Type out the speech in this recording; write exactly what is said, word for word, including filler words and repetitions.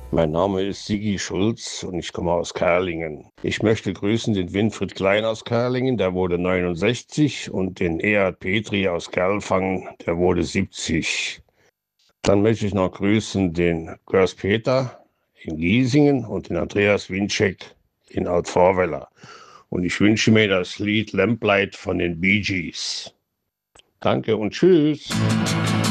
Mein Name ist Sigi Schulz und ich komme aus Kerlingen. Ich möchte grüßen den Winfried Klein aus Kerlingen, der wurde neunundsechzig, und den Erhard Petri aus Gerlfang, der wurde siebzig. Dann möchte ich noch grüßen den Görs Peter in Giesingen und den Andreas Winczek in Altvorweller. Und ich wünsche mir das Lied Lamplight von den Bee Gees. Danke und tschüss.